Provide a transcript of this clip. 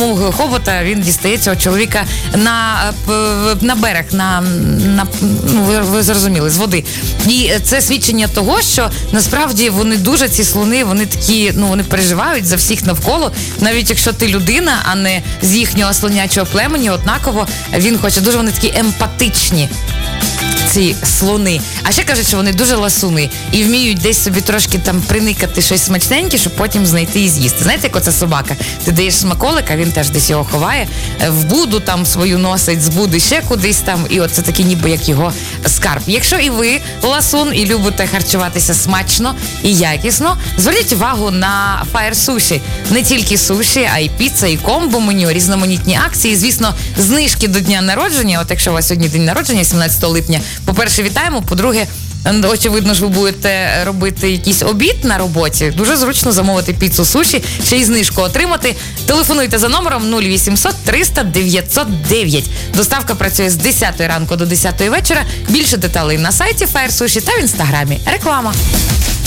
довгого хобота, він дістає цього чоловіка на берег, ви зрозуміли, з води. І це свідчення того, що насправді вони дуже, ці слони, вони такі, вони переживають за всіх навколо, навіть якщо ти людина, а не з їхнього слонячого племені, однаково він хоче. Дуже вони такі емпатичні, ці слони. А ще кажуть, що вони дуже ласуни і вміють десь собі трошки там приникати щось смачненьке, щоб потім знайти і з'їсти. Знаєте, як оця собака? Ти даєш смаколика, він теж десь його ховає, в буду там свою носить, з буди ще кудись там, і оце такі ніби як його скарб. Якщо і ви ласун і любите харчуватися смачно і якісно, зверніть увагу на Fire Sushi. Не тільки суші, а й піца, і комбо-меню, різноманітні акції. Звісно, знижки до дня народження. От якщо у вас сьогодні день народження, 17 липня, по-перше, вітаємо, по-друге, очевидно ж ви будете робити якийсь обід на роботі. Дуже зручно замовити піцу, суші, ще й знижку отримати. Телефонуйте за номером 0800 300 909. Доставка працює з 10 ранку до 10 вечора. Більше деталей на сайті Fire Sushi та в інстаграмі. Реклама.